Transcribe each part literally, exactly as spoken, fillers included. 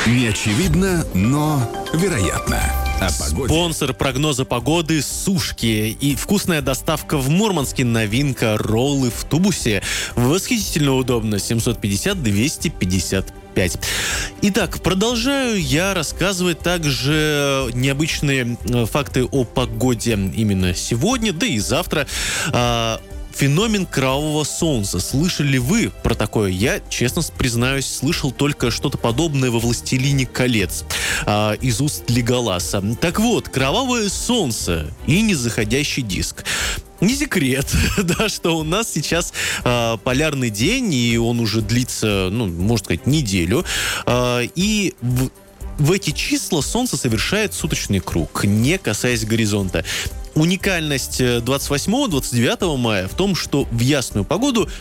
Неочевидно, но вероятно. О погоде. Спонсор прогноза погоды — Сушки. И вкусная доставка в Мурманске. Новинка — роллы в тубусе. Восхитительно удобно. семьсот пятьдесят двести пятьдесят пять. Итак, продолжаю я рассказывать также необычные факты о погоде именно сегодня, да и завтра. Феномен кровавого солнца. Слышали вы про такое? Я, честно признаюсь, слышал только что-то подобное во «Властелине колец» а, из уст Леголаса. Так вот, кровавое солнце и незаходящий диск. Не секрет, да, что у нас сейчас э, полярный день, и он уже длится, ну, можно сказать, неделю. Э, и в, в эти числа Солнце совершает суточный круг, не касаясь горизонта. Уникальность двадцать восьмого — двадцать девятого мая в том, что в ясную погоду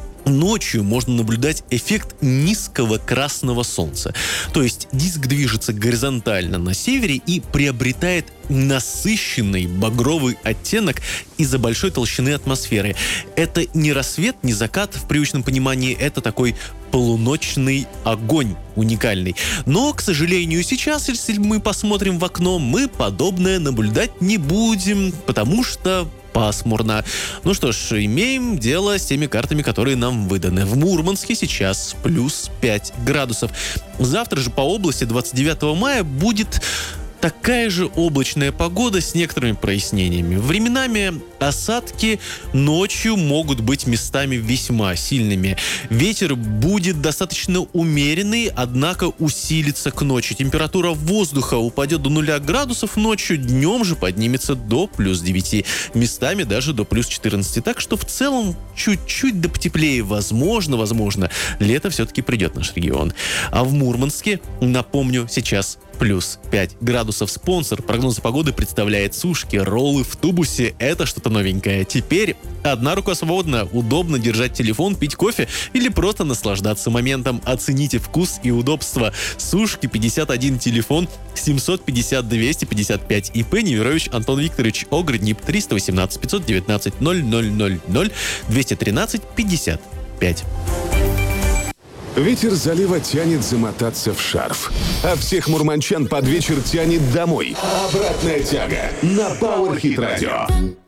ночью можно наблюдать эффект низкого красного солнца. То есть диск движется горизонтально на севере и приобретает насыщенный багровый оттенок из-за большой толщины атмосферы. Это не рассвет, не закат в привычном понимании, это такой полуночный огонь уникальный. Но, к сожалению, сейчас, если мы посмотрим в окно, мы подобное наблюдать не будем, потому что пасмурно. Ну что ж, имеем дело с теми картами, которые нам выданы. В Мурманске сейчас плюс пять градусов. Завтра же по области двадцать девятого мая будет такая же облачная погода с некоторыми прояснениями. Временами осадки ночью могут быть местами весьма сильными. Ветер будет достаточно умеренный, однако усилится к ночи. Температура воздуха упадет до нуля градусов ночью, днем же поднимется до плюс девяти, местами даже до плюс четырнадцати. Так что в целом чуть-чуть да потеплее. Возможно, возможно, лето все-таки придет в наш регион. А в Мурманске, напомню, сейчас плюс пять градусов. Спонсор прогноза погоды представляет Сушки. Роллы в тубусе — это что-то новенькое. Теперь одна рука свободна. Удобно держать телефон, пить кофе или просто наслаждаться моментом. Оцените вкус и удобство. Сушки пятьдесят один, телефон семьсот пятьдесят двести пятьдесят пять. ИП Неверович Антон Викторович, Огриднип, триста восемнадцать пятьсот девятнадцать ноль ноль ноль ноль двести тринадцать пятьдесят пять. Ветер залива тянет замотаться в шарф, а всех мурманчан под вечер тянет домой. Обратная тяга на Power Hit Radio.